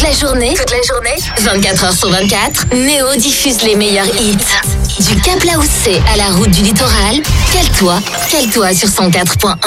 toute la journée, 24 heures sur 24, Néo diffuse les meilleurs hits. Du Cap Laoussé à la route du littoral, cale-toi sur 104.1.